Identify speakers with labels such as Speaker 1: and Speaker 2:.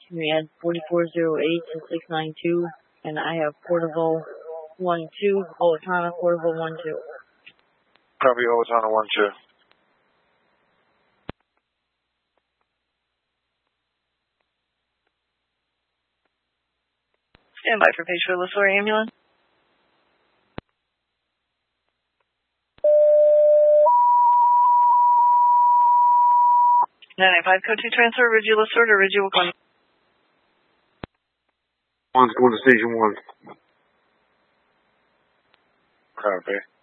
Speaker 1: We had 4408 and 692, and I have Portable 12, Owatonna Portable 12.
Speaker 2: Copy, Owatonna 12.
Speaker 3: Stand by for patient for LaSoy ambulance. 995 code 2 transfer, Ridgely LaSoy to Ridgely Waukon.
Speaker 2: One's going to station 1. Copy.